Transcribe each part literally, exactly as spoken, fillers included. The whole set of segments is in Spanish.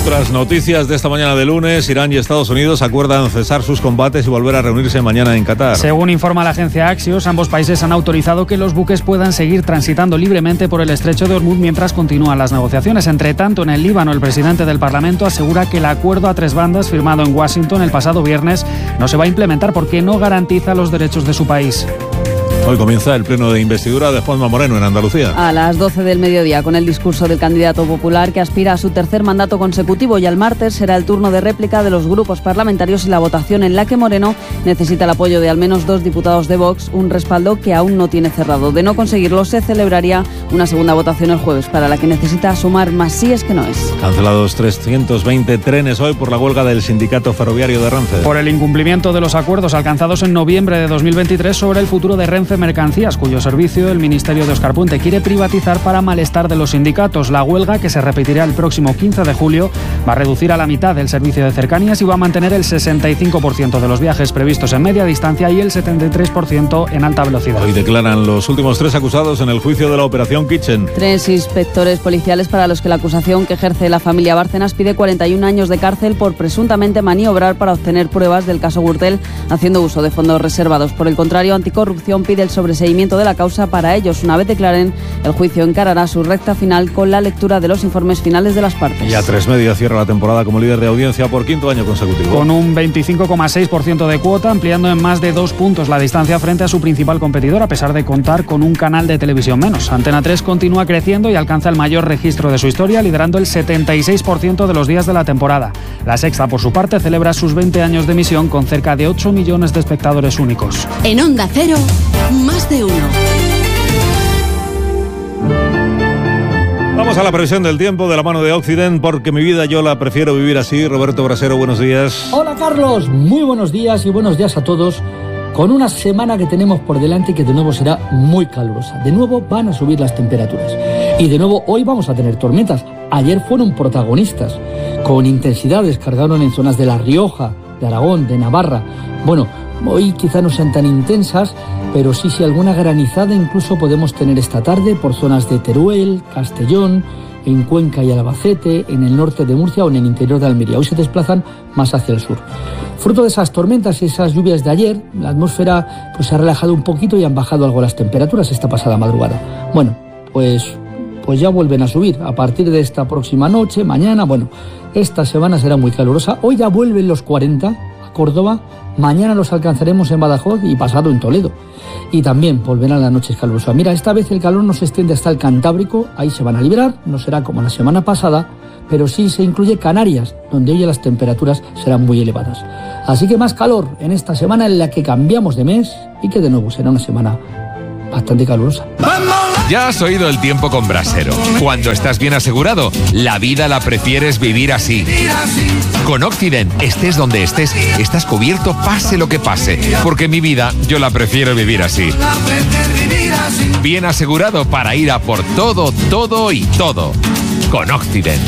Otras noticias de esta mañana de lunes: Irán y Estados Unidos acuerdan cesar sus combates y volver a reunirse mañana en Qatar. Según informa la agencia Axios, ambos países han autorizado que los buques puedan seguir transitando libremente por el estrecho de Hormuz mientras continúan las negociaciones. Entre tanto, en el Líbano, el presidente del Parlamento asegura que el acuerdo a tres bandas firmado en Washington el pasado viernes no se va a implementar porque no garantiza los derechos de su país. Hoy comienza el pleno de investidura de Juanma Moreno en Andalucía. A las doce del mediodía, con el discurso del candidato popular que aspira a su tercer mandato consecutivo, y al martes será el turno de réplica de los grupos parlamentarios y la votación en la que Moreno necesita el apoyo de al menos dos diputados de Vox, un respaldo que aún no tiene cerrado. De no conseguirlo, se celebraría una segunda votación el jueves, para la que necesita sumar más síes que noes. Cancelados trescientos veinte trenes hoy por la huelga del sindicato ferroviario de Renfe. Por el incumplimiento de los acuerdos alcanzados en noviembre de dos mil veintitrés sobre el futuro de Renfe Mercancías, cuyo servicio el Ministerio de Óscar Puente quiere privatizar para malestar de los sindicatos. La huelga, que se repetirá el próximo quince de julio, va a reducir a la mitad el servicio de cercanías y va a mantener el sesenta y cinco por ciento de los viajes previstos en media distancia y el setenta y tres por ciento en alta velocidad. Hoy declaran los últimos tres acusados en el juicio de la Operación Kitchen. Tres inspectores policiales para los que la acusación que ejerce la familia Bárcenas pide cuarenta y un años de cárcel por presuntamente maniobrar para obtener pruebas del caso Gürtel haciendo uso de fondos reservados. Por el contrario, Anticorrupción pide el sobreseimiento de la causa. Para ellos, una vez declaren, el juicio encarará su recta final con la lectura de los informes finales de las partes. Y A tres Media cierra la temporada como líder de audiencia por quinto año consecutivo. Con un veinticinco coma seis por ciento de cuota, ampliando en más de dos puntos la distancia frente a su principal competidor, a pesar de contar con un canal de televisión menos. Antena tres continúa creciendo y alcanza el mayor registro de su historia, liderando el setenta y seis por ciento de los días de la temporada. La Sexta, por su parte, celebra sus veinte años de emisión con cerca de ocho millones de espectadores únicos. En Onda Cero, más de uno. Vamos a la previsión del tiempo de la mano de Occident, porque mi vida yo la prefiero vivir así. Roberto Brasero, buenos días. Hola Carlos, muy buenos días y buenos días a todos. Con una semana que tenemos por delante que de nuevo será muy calurosa. De nuevo van a subir las temperaturas. Y de nuevo hoy vamos a tener tormentas. Ayer fueron protagonistas. Con intensidad descargaron en zonas de La Rioja, de Aragón, de Navarra. Bueno, hoy quizá no sean tan intensas, pero sí, sí, alguna granizada incluso podemos tener esta tarde por zonas de Teruel, Castellón, en Cuenca y Albacete, en el norte de Murcia o en el interior de Almería. Hoy se desplazan más hacia el sur. Fruto de esas tormentas y esas lluvias de ayer, la atmósfera pues, se ha relajado un poquito y han bajado algo las temperaturas esta pasada madrugada. Bueno, pues, pues ya vuelven a subir a partir de esta próxima noche, mañana. Bueno, esta semana será muy calurosa. Hoy ya vuelven los cuarenta a Córdoba. Mañana los alcanzaremos en Badajoz y pasado en Toledo. Y también volverán las noches calurosas. Mira, esta vez el calor no se extiende hasta el Cantábrico, ahí se van a liberar, no será como la semana pasada, pero sí se incluye Canarias, donde hoy las temperaturas serán muy elevadas. Así que más calor en esta semana en la que cambiamos de mes y que de nuevo será una semana bastante calurosa. Ya has oído el tiempo con Brasero. Cuando estás bien asegurado, la vida la prefieres vivir así. Con Occident, estés donde estés, estás cubierto pase lo que pase. Porque mi vida, yo la prefiero vivir así. Bien asegurado para ir a por todo, todo y todo. Con Occident.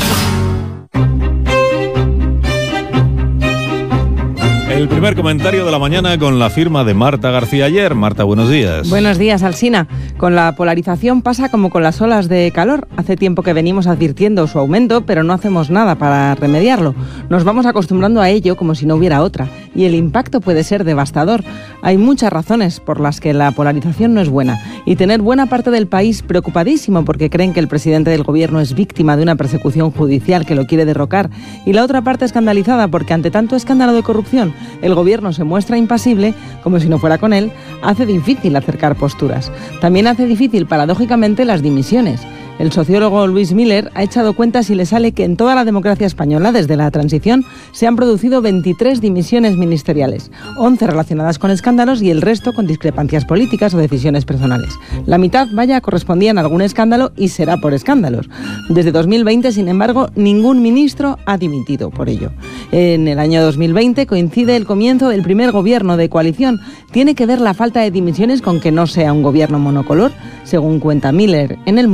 El primer comentario de la mañana con la firma de Marta García Ayer. Marta, buenos días. Buenos días, Alsina. Con la polarización pasa como con las olas de calor. Hace tiempo que venimos advirtiendo su aumento, pero no hacemos nada para remediarlo. Nos vamos acostumbrando a ello como si no hubiera otra. Y el impacto puede ser devastador. Hay muchas razones por las que la polarización no es buena. Y tener buena parte del país preocupadísimo porque creen que el presidente del gobierno es víctima de una persecución judicial que lo quiere derrocar. Y la otra parte escandalizada porque ante tanto escándalo de corrupción, el gobierno se muestra impasible, como si no fuera con él, hace difícil acercar posturas. También hace difícil, paradójicamente, las dimisiones. El sociólogo Luis Miller ha echado cuentas y le sale que en toda la democracia española, desde la transición, se han producido veintitrés dimisiones ministeriales, once relacionadas con escándalos y el resto con discrepancias políticas o decisiones personales. La mitad, vaya, correspondían a algún escándalo y será por escándalos. Desde dos mil veinte, sin embargo, ningún ministro ha dimitido por ello. En el año dos mil veinte coincide el comienzo del primer gobierno de coalición. ¿Tiene que ver la falta de dimisiones con que no sea un gobierno monocolor? Según cuenta Miller en El Mundo,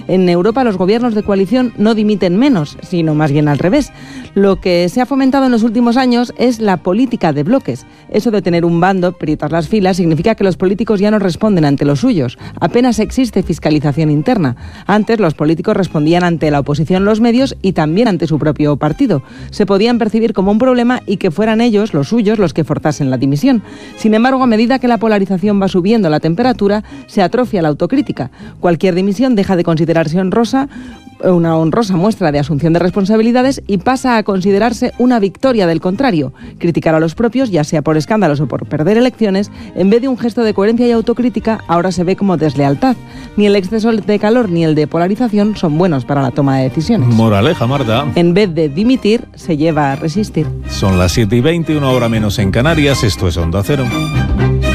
En Europa los gobiernos de coalición no dimiten menos, sino más bien al revés. Lo que se ha fomentado en los últimos años es la política de bloques. Eso de tener un bando, aprietar las filas, significa que los políticos ya no responden ante los suyos. Apenas existe fiscalización interna. Antes los políticos respondían ante la oposición, los medios y también ante su propio partido. Se podían percibir como un problema y que fueran ellos, los suyos, los que forzasen la dimisión. Sin embargo, a medida que la polarización va subiendo la temperatura, se atrofia la autocrítica. Cualquier dimisión deja de considerarse honrosa, una honrosa muestra de asunción de responsabilidades, y pasa a considerarse una victoria del contrario. Criticar a los propios, ya sea por escándalos o por perder elecciones, en vez de un gesto de coherencia y autocrítica, ahora se ve como deslealtad. Ni el exceso de calor ni el de polarización son buenos para la toma de decisiones. Moraleja, Marta. En vez de dimitir, se lleva a resistir. Son las siete y veinte, una hora menos en Canarias. Esto es Onda Cero.